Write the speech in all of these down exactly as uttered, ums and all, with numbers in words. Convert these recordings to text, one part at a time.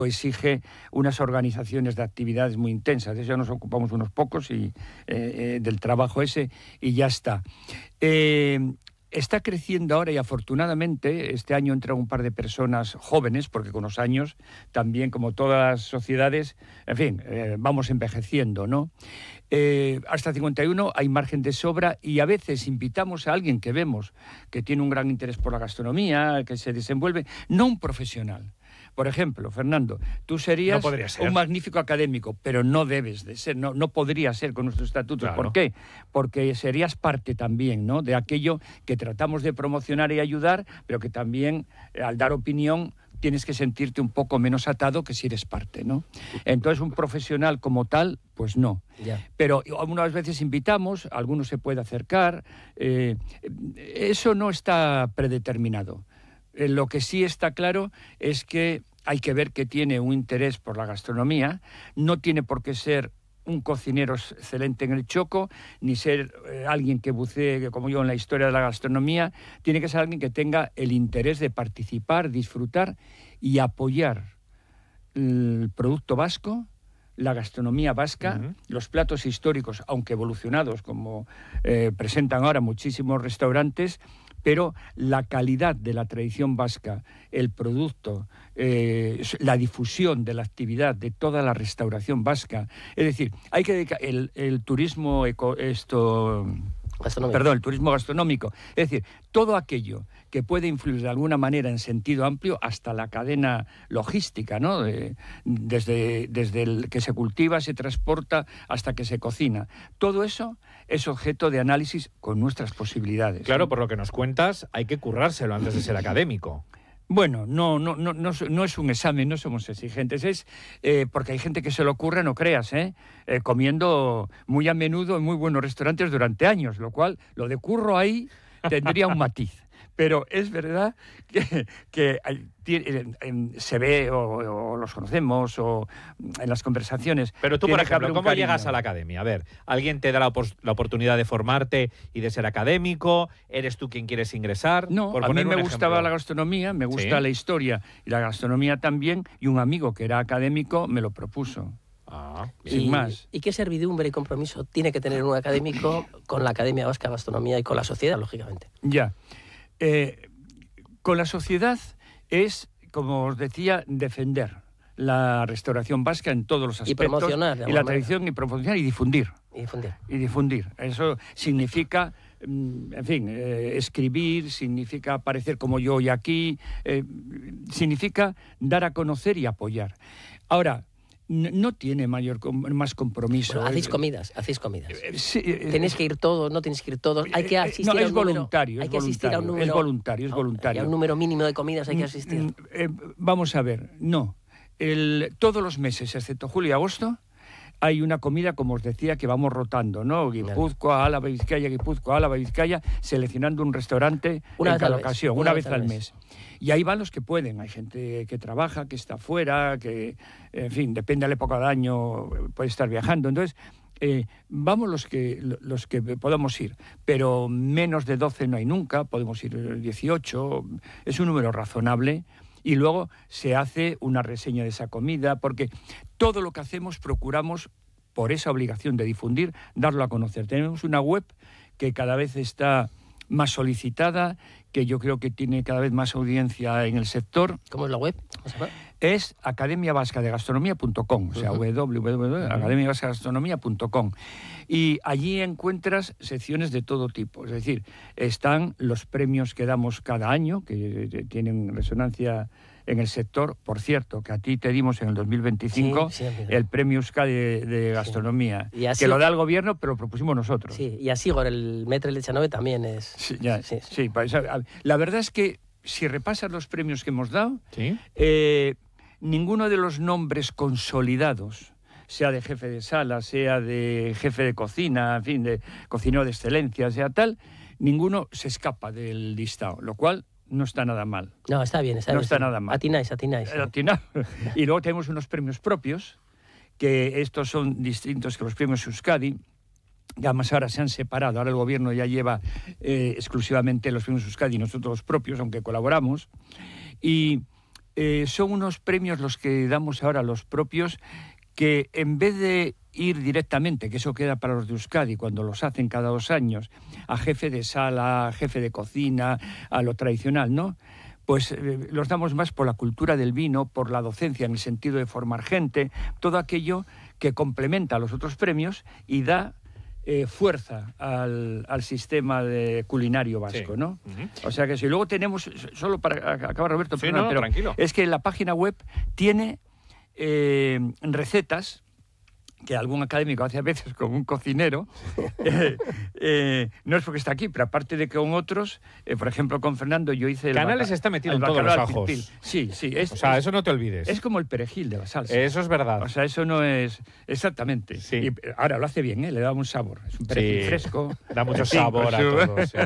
exige unas organizaciones de actividades muy intensas. De eso nos ocupamos unos pocos y, eh, eh, del trabajo ese y ya está. Eh, está creciendo ahora y afortunadamente este año entran un par de personas jóvenes, porque con los años también, como todas las sociedades, en fin, eh, vamos envejeciendo, ¿no? Eh, hasta cincuenta y uno hay margen de sobra y a veces invitamos a alguien que vemos que tiene un gran interés por la gastronomía, que se desenvuelve, no un profesional. Por ejemplo, Fernando, tú serías no ser. un magnífico académico, pero no debes de ser, no, no podría ser con nuestros estatutos. Claro. ¿Por qué? Porque serías parte también, ¿no?, de aquello que tratamos de promocionar y ayudar, pero que también, eh, al dar opinión, tienes que sentirte un poco menos atado que si eres parte, ¿no? Entonces, un profesional como tal, pues no. Ya. Pero algunas veces invitamos, alguno se puede acercar, eh, eso no está predeterminado. Eh, lo que sí está claro es que hay que ver que tiene un interés por la gastronomía, no tiene por qué ser un cocinero excelente en el choco, ni ser eh, alguien que bucee, como yo, en la historia de la gastronomía. Tiene que ser alguien que tenga el interés de participar, disfrutar y apoyar el producto vasco, la gastronomía vasca, uh-huh. los platos históricos, aunque evolucionados, como eh, presentan ahora muchísimos restaurantes, pero la calidad de la tradición vasca, el producto, eh, la difusión de la actividad de toda la restauración vasca. Es decir, hay que dedicar el, el turismo eco, esto, perdón, el turismo gastronómico. Es decir, todo aquello que puede influir de alguna manera en sentido amplio, hasta la cadena logística, ¿no? De, desde, desde el que se cultiva, se transporta, hasta que se cocina. Todo eso es objeto de análisis con nuestras posibilidades. Claro, ¿no? Por lo que nos cuentas, hay que currárselo antes de ser académico. Bueno, no, no, no, no, no es un examen, no somos exigentes, es eh, porque hay gente que se lo ocurre, no creas, ¿eh? Eh, comiendo muy a menudo en muy buenos restaurantes durante años, lo cual, lo de curro ahí tendría un matiz. Pero es verdad que, que eh, eh, se ve o, o los conocemos o en las conversaciones. Pero tú, por ejemplo, ¿cómo llegas a la academia? A ver, ¿alguien te da la, op- la oportunidad de formarte y de ser académico? ¿Eres tú quien quieres ingresar? No, por a mí me un gustaba ejemplo. la gastronomía, me gusta ¿Sí? la historia y la gastronomía también, y un amigo que era académico me lo propuso. Ah, sin y, más. ¿Y qué servidumbre y compromiso tiene que tener un académico con la Academia Vasca de Gastronomía y con la sociedad, lógicamente? Ya. Eh, con la sociedad es, como os decía, defender la restauración vasca en todos los aspectos. Y promocionar. Y la tradición, y promocionar y difundir. Y difundir. Y difundir. Eso significa, en fin, eh, escribir, significa aparecer como yo hoy aquí, eh, significa dar a conocer y apoyar. Ahora, no tiene mayor más compromiso. Bueno, hacéis comidas, hacéis comidas. Eh, sí, eh, Tenéis que ir todos, no tenéis que ir todos. Hay que asistir no, a un es número, voluntario, hay es que asistir voluntario, a un número, es voluntario, es voluntario. A un número mínimo de comidas hay que asistir. Eh, vamos a ver, no. El, todos los meses, excepto julio y agosto, hay una comida, como os decía, que vamos rotando, ¿no? Guipúzcoa, Álava, Vizcaya, Guipúzcoa, Álava, Vizcaya, seleccionando un restaurante una en cada ocasión, una, una vez al mes. mes. Y ahí van los que pueden. Hay gente que trabaja, que está fuera, que, en fin, depende de la época del año, puede estar viajando. Entonces, eh, vamos los que, los que podamos ir. Pero menos de doce no hay nunca, podemos ir dieciocho, es un número razonable. Y luego se hace una reseña de esa comida, porque todo lo que hacemos procuramos, por esa obligación de difundir, darlo a conocer. Tenemos una web que cada vez está más solicitada, que yo creo que tiene cada vez más audiencia en el sector. ¿Cómo es la web? Es academia vasca de gastronomía punto com, o sea, uh-huh. w w w punto academia vasca de gastronomía punto com. Y allí encuentras secciones de todo tipo. Es decir, están los premios que damos cada año, que tienen resonancia en el sector. Por cierto, que a ti te dimos en el dos mil veinticinco sí, sí, el premio Euskadi de, de gastronomía, sí. así, que lo da el gobierno, pero lo propusimos nosotros. Sí, y así por el Metre Lechanove también es... Sí, ya, sí, sí. sí, la verdad es que si repasas los premios que hemos dado, ¿sí? eh, ninguno de los nombres consolidados, sea de jefe de sala, sea de jefe de cocina, en fin, de cocinero de excelencia, sea tal, ninguno se escapa del listado, lo cual no está nada mal. No, está bien, está no bien. está nada mal. Atináis, atináis. Atina. Y luego tenemos unos premios propios, que estos son distintos que los premios Euskadi, que además ahora se han separado, ahora el gobierno ya lleva eh, exclusivamente los premios Euskadi y nosotros los propios, aunque colaboramos, y eh, son unos premios los que damos ahora los propios, que en vez de ir directamente, que eso queda para los de Euskadi cuando los hacen cada dos años, a jefe de sala, a jefe de cocina, a lo tradicional, ¿no? Pues eh, los damos más por la cultura del vino, por la docencia en el sentido de formar gente, todo aquello que complementa a los otros premios y da eh, fuerza al, al sistema de culinario vasco, sí. ¿no? Uh-huh. O sea que si luego tenemos, solo para acabar, Roberto, sí, perdona, no, pero tranquilo. Es que la página web tiene eh, recetas que algún académico hace a veces con un cocinero, eh, eh, no es porque está aquí, pero aparte de que con otros, eh, por ejemplo con Fernando yo hice... El Canales baca, está metido en todos los ajos. Pilpil. Sí, sí. Es, o sea, es, eso no te olvides. Es como el perejil de la salsa. Eso es verdad. O sea, eso no es... Exactamente. Sí. Y ahora lo hace bien, ¿eh? Le da un sabor. Es un perejil sí. fresco. Da mucho sí, sabor a todo, sí.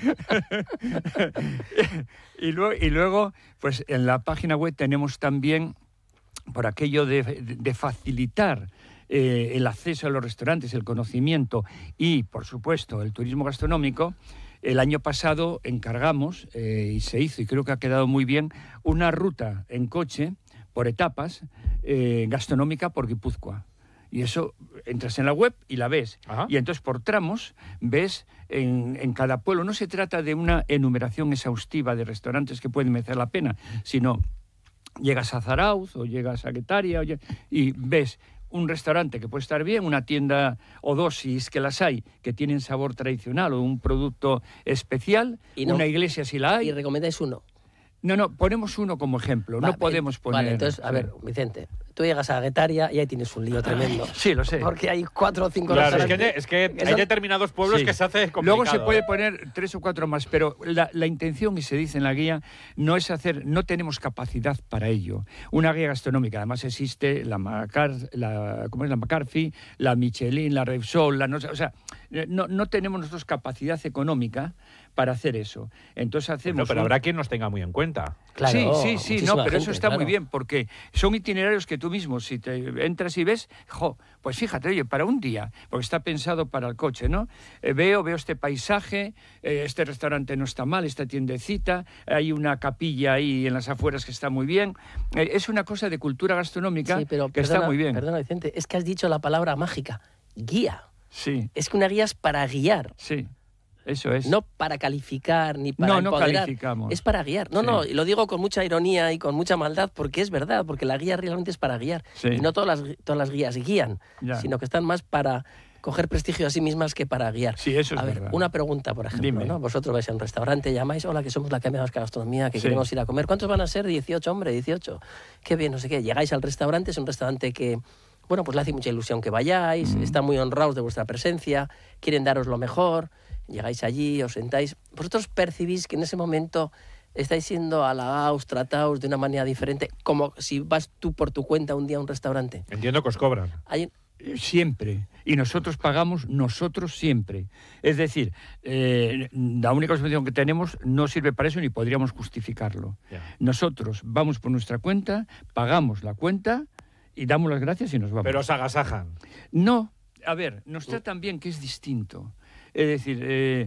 y, luego, y luego, pues en la página web tenemos también, por aquello de, de, de facilitar Eh, el acceso a los restaurantes, el conocimiento y, por supuesto, el turismo gastronómico, el año pasado encargamos, eh, y se hizo, y creo que ha quedado muy bien, una ruta en coche, por etapas, eh, gastronómica por Guipúzcoa. Y eso, entras en la web y la ves. Ajá. Y entonces por tramos ves en, en cada pueblo. No se trata de una enumeración exhaustiva de restaurantes que pueden merecer la pena, sino llegas a Zarauz o llegas a Guetaria o lleg- y ves un restaurante que puede estar bien, una tienda o dos, si es que las hay, que tienen sabor tradicional o un producto especial, y no, una iglesia si la hay. ¿Y recomendáis uno? No, no, ponemos uno como ejemplo, Va, no podemos poner... Vale, entonces, a ver, Vicente, tú llegas a Guetaria y ahí tienes un lío tremendo. Sí, lo sé. Porque hay cuatro o cinco claro, restaurantes. Es que, es que hay determinados pueblos sí. que se hace complicado. Luego se puede ¿eh? poner tres o cuatro más, pero la, la intención, y se dice en la guía, no es hacer, no tenemos capacidad para ello. Una guía gastronómica, además existe la, Macar, la, ¿cómo es? La McCarthy, la Michelin, la Repsol, la no, o sea, no, no tenemos nosotros capacidad económica para hacer eso. Entonces hacemos... No, pero un... habrá quien nos tenga muy en cuenta. Claro, sí, sí, sí, no, pero gente, eso está claro. muy bien, porque son itinerarios que tú mismo, si te entras y ves, jo, pues fíjate, oye, para un día, porque está pensado para el coche, ¿no? Eh, veo, veo este paisaje, eh, este restaurante no está mal, esta tiendecita, hay una capilla ahí en las afueras que está muy bien. Eh, es una cosa de cultura gastronómica sí, pero que perdona, está muy bien. Perdona, Vicente, es que has dicho la palabra mágica, guía. Sí. Es que una guía es para guiar. Sí. Eso es. No para calificar ni para no, empoderar. No, calificamos. Es para guiar. No, sí. no, y lo digo con mucha ironía y con mucha maldad porque es verdad, porque la guía realmente es para guiar. Sí. Y no todas las, todas las guías guían, ya. sino que están más para coger prestigio a sí mismas que para guiar. Sí, eso es a ver, verdad. Una pregunta, por ejemplo, ¿no? Vosotros vais a un restaurante, llamáis, hola, que somos la Academia Vasca de Gastronomía, que sí. queremos ir a comer. ¿Cuántos van a ser? dieciocho, hombre, dieciocho. Qué bien, no sé qué. Llegáis al restaurante, es un restaurante que... Bueno, pues le hace mucha ilusión que vayáis, mm. están muy honrados de vuestra presencia, quieren daros lo mejor, llegáis allí, os sentáis. Vosotros percibís que en ese momento estáis siendo halagados, tratados de una manera diferente, como si vas tú por tu cuenta un día a un restaurante. Entiendo que os cobran. Hay... Siempre. Y nosotros pagamos, nosotros siempre. Es decir, eh, la única subvención que tenemos no sirve para eso ni podríamos justificarlo. Yeah. Nosotros vamos por nuestra cuenta, pagamos la cuenta y damos las gracias y nos vamos. Pero os agasajan. No, a ver, nos tratan bien, que es distinto. Es decir, eh,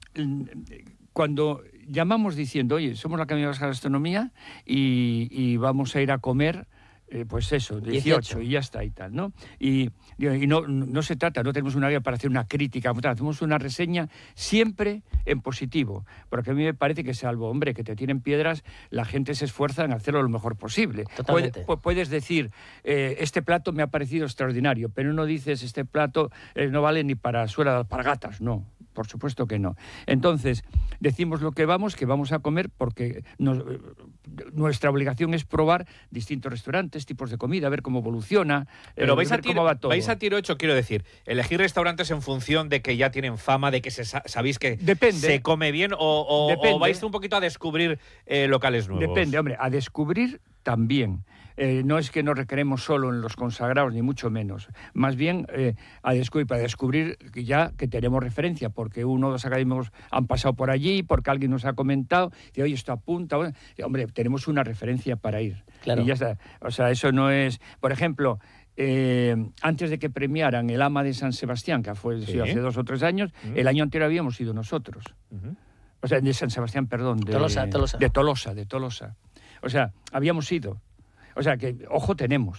cuando llamamos diciendo, oye, somos la Academia Vasca de Gastronomía y, y vamos a ir a comer, eh, pues eso, dieciocho, dieciocho y ya está y tal, ¿no? Y, y no, no se trata, no tenemos una guía para hacer una crítica, hacemos una reseña siempre en positivo, porque a mí me parece que salvo, hombre, que te tienen piedras, la gente se esfuerza en hacerlo lo mejor posible. Totalmente. Puede, puedes decir, eh, este plato me ha parecido extraordinario, pero no dices, este plato eh, no vale ni para suela de alpargatas, no. Por supuesto que no. Entonces, decimos lo que vamos, que vamos a comer porque nos, nuestra obligación es probar distintos restaurantes, tipos de comida, ver cómo evoluciona, Pero eh, vais, ver a tiro, cómo va todo. vais a tiro hecho, quiero decir, elegir restaurantes en función de que ya tienen fama, de que se, sabéis que Depende. se come bien, o, o, o vais un poquito a descubrir eh, locales nuevos. Depende, hombre, a descubrir también. Eh, no es que nos recreemos solo en los consagrados, ni mucho menos. Más bien eh, a descubrir, para descubrir que ya que tenemos referencia, porque uno o dos académicos han pasado por allí, porque alguien nos ha comentado, y oye, esto apunta. Bueno, y, hombre, tenemos una referencia para ir. Claro. Y ya está. O sea, eso no es... Por ejemplo, eh, antes de que premiaran el Ama de San Sebastián, que fue ¿Sí? hace dos o tres años, uh-huh. el año anterior habíamos ido nosotros. Uh-huh. O sea, de San Sebastián, perdón. De Tolosa, Tolosa. De Tolosa, de Tolosa. O sea, habíamos ido. O sea, que ojo tenemos.